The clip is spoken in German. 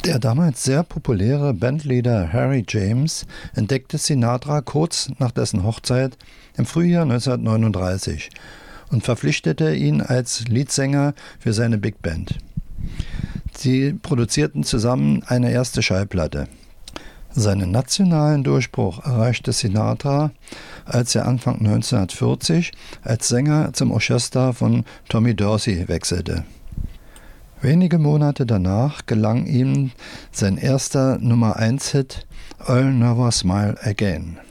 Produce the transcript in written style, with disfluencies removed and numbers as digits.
Der damals sehr populäre Bandleader Harry James entdeckte Sinatra kurz nach dessen Hochzeit im Frühjahr 1939 und verpflichtete ihn als Leadsänger für seine Big Band. Sie produzierten zusammen eine erste Schallplatte. Seinen nationalen Durchbruch erreichte Sinatra, als er Anfang 1940 als Sänger zum Orchester von Tommy Dorsey wechselte. Wenige Monate danach gelang ihm sein erster Nummer-1-Hit I'll Never Smile Again.